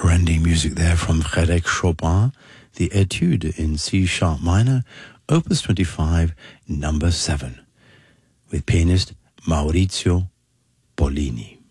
Rending music there from Frédéric Chopin, the Etude in C-sharp minor, Opus 25, number 7, with pianist Maurizio Pollini.